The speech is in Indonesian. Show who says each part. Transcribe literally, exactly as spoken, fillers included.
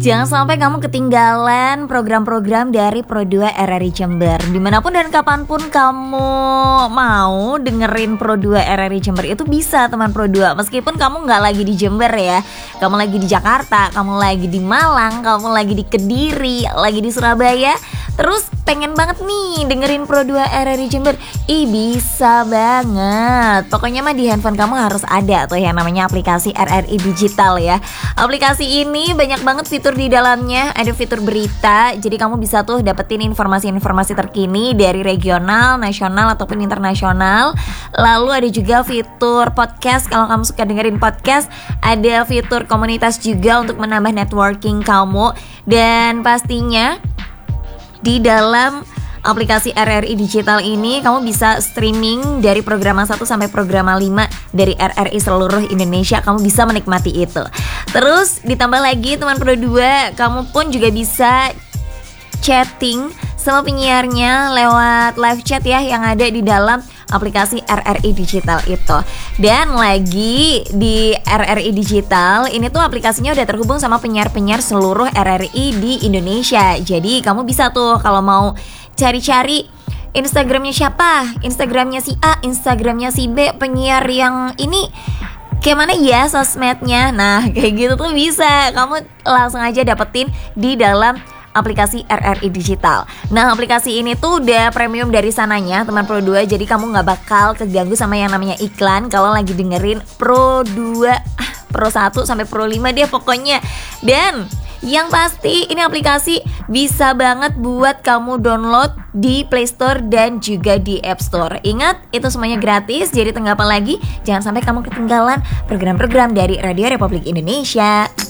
Speaker 1: Jangan sampai kamu ketinggalan program-program dari Pro dua R R I Jember. Dimanapun dan kapanpun kamu mau dengerin Pro dua R R I Jember itu bisa, teman Pro dua. Meskipun kamu gak lagi di Jember ya, kamu lagi di Jakarta, kamu lagi di Malang, kamu lagi di Kediri, lagi di Surabaya, terus pengen banget nih dengerin Pro dua R R I Jember, ih bisa banget. Pokoknya mah di handphone kamu harus ada tuh yang namanya aplikasi R R I Digital ya. Aplikasi ini banyak banget fitur di dalamnya. Ada fitur berita, jadi kamu bisa tuh dapetin informasi-informasi terkini dari regional, nasional ataupun internasional. Lalu ada juga fitur podcast, kalau kamu suka dengerin podcast. Ada fitur komunitas juga untuk menambah networking kamu. Dan pastinya di dalam aplikasi R R I Digital ini kamu bisa streaming dari program satu sampai program lima dari R R I seluruh Indonesia. Kamu bisa menikmati itu. Terus ditambah lagi teman Pro dua, kamu pun juga bisa chatting sama penyiarnya lewat live chat ya yang ada di dalam aplikasi R R I Digital itu. Dan lagi di R R I Digital ini tuh aplikasinya udah terhubung sama penyiar-penyiar seluruh R R I di Indonesia. Jadi kamu bisa tuh kalau mau cari-cari Instagramnya siapa, Instagramnya si A, Instagramnya si B, penyiar yang ini kayak mana ya sosmednya. Nah kayak gitu tuh bisa, kamu langsung aja dapetin di dalam aplikasi R R I Digital. Nah aplikasi ini tuh udah premium dari sananya teman Pro dua. Jadi kamu gak bakal keganggu sama yang namanya iklan kalau lagi dengerin Pro dua, Pro satu sampai Pro lima deh pokoknya. Dan yang pasti ini aplikasi bisa banget buat kamu download di Play Store dan juga di App Store. Ingat, itu semuanya gratis, jadi tunggu apa lagi? Jangan sampai kamu ketinggalan program-program dari Radio Republik Indonesia.